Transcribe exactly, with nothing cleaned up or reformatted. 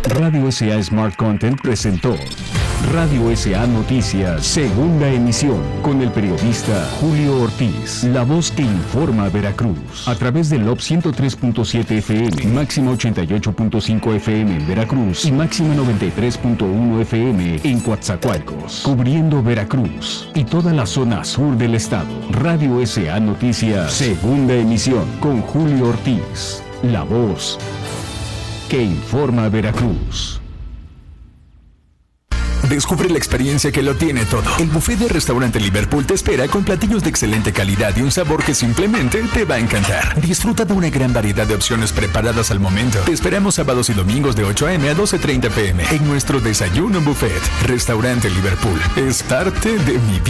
Radio S A Smart Content presentó Radio S A Noticias, segunda emisión, con el periodista Julio Ortiz, la voz que informa a Veracruz, a través del L O B ciento tres punto siete F M, máxima ochenta y ocho punto cinco F M en Veracruz y máxima noventa y tres punto uno F M en Coatzacoalcos, cubriendo Veracruz y toda la zona sur del estado. Radio S A Noticias, segunda emisión, con Julio Ortiz, la voz que informa a Veracruz. Descubre la experiencia que lo tiene todo. El buffet de Restaurante Liverpool te espera con platillos de excelente calidad y un sabor que simplemente te va a encantar. Disfruta de una gran variedad de opciones preparadas al momento. Te esperamos sábados y domingos de ocho a eme a doce treinta pe eme en nuestro desayuno buffet. Restaurante Liverpool es parte de mi vida.